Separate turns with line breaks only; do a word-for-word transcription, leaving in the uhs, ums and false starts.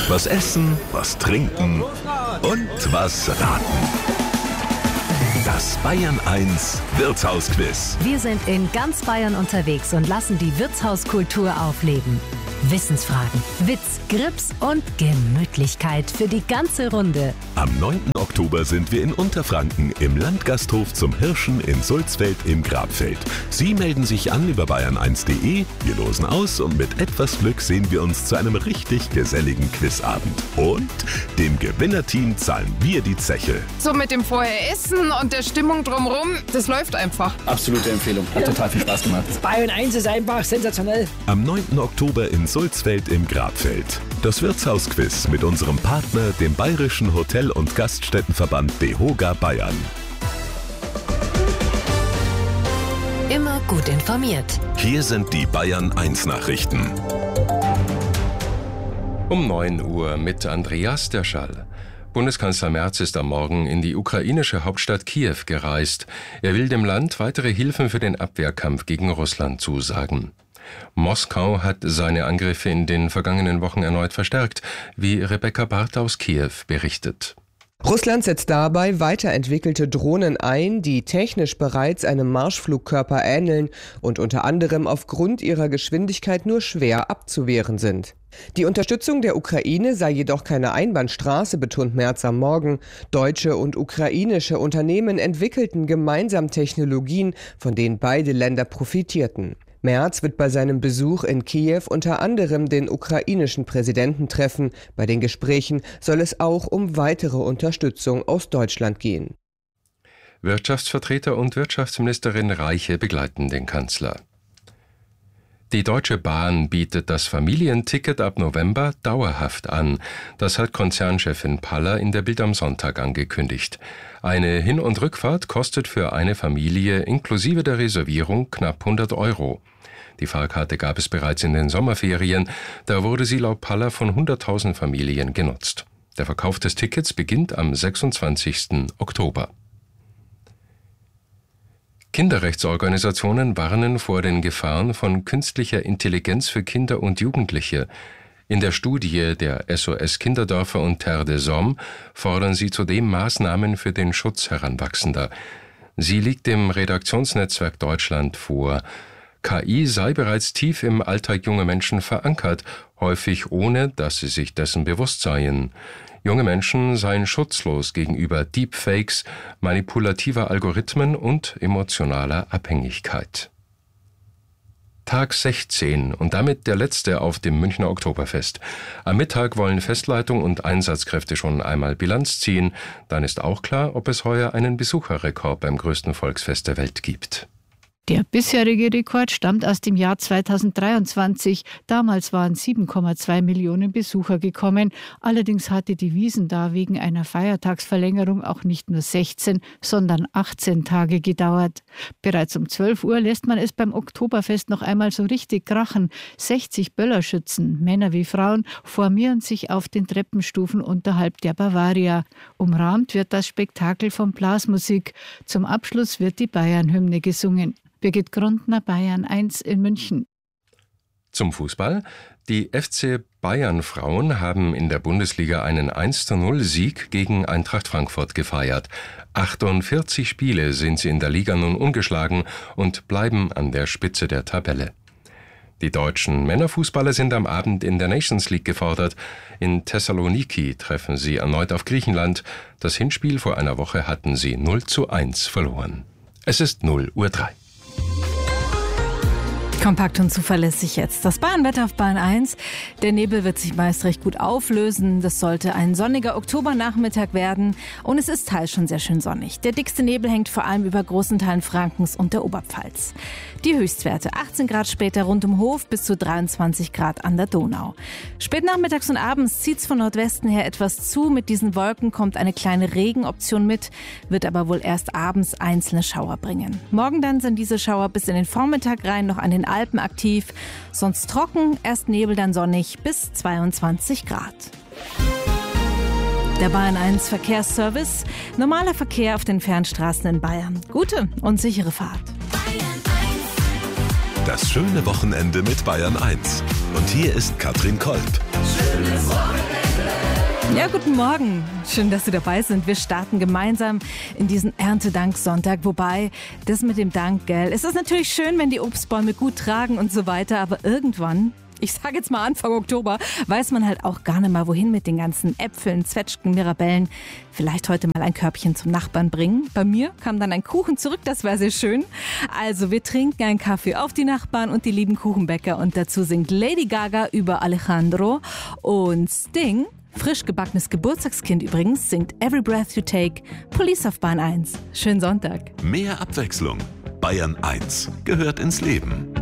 Was essen, was trinken und was raten. Das Bayern eins Wirtshausquiz.
Wir sind in ganz Bayern unterwegs und lassen die Wirtshauskultur aufleben. Wissensfragen, Witz, Grips und Gemütlichkeit für die ganze Runde.
Am neunten Oktober sind wir in Unterfranken im Landgasthof zum Hirschen in Sulzfeld im Grabfeld. Sie melden sich an über bayern eins punkt de, wir losen aus und mit etwas Glück sehen wir uns zu einem richtig geselligen Quizabend. Und dem Gewinnerteam zahlen wir die Zeche.
So mit dem vorher Essen und der Stimmung drumherum, das läuft einfach.
Absolute Empfehlung, hat total viel Spaß gemacht.
Bayern eins ist einfach sensationell.
Am neunten Oktober in Sulzfeld im Grabfeld. Das Wirtshausquiz mit unserem Partner, dem Bayerischen Hotel- und Gaststättenverband DEHOGA Bayern.
Immer gut informiert.
Hier sind die Bayern eins Nachrichten.
Um neun Uhr mit Andreas Derschall. Bundeskanzler Merz ist am Morgen in die ukrainische Hauptstadt Kiew gereist. Er will dem Land weitere Hilfen für den Abwehrkampf gegen Russland zusagen. Moskau hat seine Angriffe in den vergangenen Wochen erneut verstärkt, wie Rebecca Barth aus Kiew berichtet.
Russland setzt dabei weiterentwickelte Drohnen ein, die technisch bereits einem Marschflugkörper ähneln und unter anderem aufgrund ihrer Geschwindigkeit nur schwer abzuwehren sind. Die Unterstützung der Ukraine sei jedoch keine Einbahnstraße, betont Merz am Morgen. Deutsche und ukrainische Unternehmen entwickelten gemeinsam Technologien, von denen beide Länder profitierten. Merz wird bei seinem Besuch in Kiew unter anderem den ukrainischen Präsidenten treffen. Bei den Gesprächen soll es auch um weitere Unterstützung aus Deutschland gehen.
Wirtschaftsvertreter und Wirtschaftsministerin Reiche begleiten den Kanzler. Die Deutsche Bahn bietet das Familienticket ab November dauerhaft an. Das hat Konzernchefin Paller in der Bild am Sonntag angekündigt. Eine Hin- und Rückfahrt kostet für eine Familie inklusive der Reservierung knapp hundert Euro. Die Fahrkarte gab es bereits in den Sommerferien. Da wurde sie laut Paller von hunderttausend Familien genutzt. Der Verkauf des Tickets beginnt am sechsundzwanzigsten Oktober. Kinderrechtsorganisationen warnen vor den Gefahren von künstlicher Intelligenz für Kinder und Jugendliche. In der Studie der S O S Kinderdörfer und Terre des Hommes fordern sie zudem Maßnahmen für den Schutz Heranwachsender. Sie liegt dem Redaktionsnetzwerk Deutschland vor. K I sei bereits tief im Alltag junger Menschen verankert, häufig ohne, dass sie sich dessen bewusst seien. Junge Menschen seien schutzlos gegenüber Deepfakes, manipulativer Algorithmen und emotionaler Abhängigkeit. Tag sechzehn und damit der letzte auf dem Münchner Oktoberfest. Am Mittag wollen Festleitung und Einsatzkräfte schon einmal Bilanz ziehen. Dann ist auch klar, ob es heuer einen Besucherrekord beim größten Volksfest der Welt gibt.
Der bisherige Rekord stammt aus dem Jahr zweitausenddreiundzwanzig. Damals waren sieben Komma zwei Millionen Besucher gekommen. Allerdings hatte die Wiesn da wegen einer Feiertagsverlängerung auch nicht nur sechzehn, sondern achtzehn Tage gedauert. Bereits um zwölf Uhr lässt man es beim Oktoberfest noch einmal so richtig krachen. sechzig Böllerschützen, Männer wie Frauen, formieren sich auf den Treppenstufen unterhalb der Bavaria. Umrahmt wird das Spektakel von Blasmusik. Zum Abschluss wird die Bayern-Hymne gesungen. Birgit Grundner, Bayern eins in München.
Zum Fußball. Die F C Bayern Frauen haben in der Bundesliga einen eins zu null Sieg gegen Eintracht Frankfurt gefeiert. achtundvierzig Spiele sind sie in der Liga nun ungeschlagen und bleiben an der Spitze der Tabelle. Die deutschen Männerfußballer sind am Abend in der Nations League gefordert. In Thessaloniki treffen sie erneut auf Griechenland. Das Hinspiel vor einer Woche hatten sie null zu eins verloren. Es ist null Uhr drei.
Kompakt und zuverlässig jetzt. Das Bayernwetter auf Bayern eins. Der Nebel wird sich meist recht gut auflösen. Das sollte ein sonniger Oktobernachmittag werden. Und es ist teils schon sehr schön sonnig. Der dickste Nebel hängt vor allem über großen Teilen Frankens und der Oberpfalz. Die Höchstwerte achtzehn Grad später rund um Hof bis zu dreiundzwanzig Grad an der Donau. Spät nachmittags und abends zieht es von Nordwesten her etwas zu. Mit diesen Wolken kommt eine kleine Regenoption mit, wird aber wohl erst abends einzelne Schauer bringen. Morgen dann sind diese Schauer bis in den Vormittag rein noch an den Alpen aktiv. Sonst trocken, erst Nebel, dann sonnig bis zweiundzwanzig Grad. Der Bayern eins Verkehrsservice. Normaler Verkehr auf den Fernstraßen in Bayern. Gute und sichere Fahrt.
Das schöne Wochenende mit Bayern eins. Und hier ist Katrin Kolb.
Schönes Wochenende.
Ja, guten Morgen. Schön, dass Sie dabei sind. Wir starten gemeinsam in diesen Erntedanksonntag. Wobei, das mit dem Dank, gell, es ist natürlich schön, wenn die Obstbäume gut tragen und so weiter, aber irgendwann, ich sage jetzt mal Anfang Oktober, weiß man halt auch gar nicht mal, wohin mit den ganzen Äpfeln, Zwetschgen, Mirabellen. Vielleicht heute mal ein Körbchen zum Nachbarn bringen. Bei mir kam dann ein Kuchen zurück, das wäre sehr schön. Also wir trinken einen Kaffee auf die Nachbarn und die lieben Kuchenbäcker. Und dazu singt Lady Gaga über Alejandro und Sting. Frisch gebackenes Geburtstagskind übrigens singt Every Breath You Take, Police auf Bahn eins. Schönen Sonntag.
Mehr Abwechslung. Bayern eins gehört ins Leben.